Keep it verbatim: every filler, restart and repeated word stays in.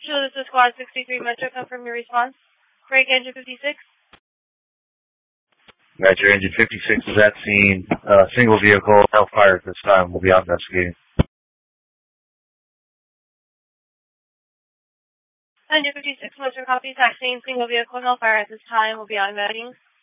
So this is Squad sixty-three Metro. Confirm your response. Break engine fifty-six. Metro engine fifty-six is at scene. Uh, single vehicle, no fire at this time. We'll be out investigating. Engine fifty-six Metro copy. Taxiing single vehicle, no fire at this time. We'll be out investigating.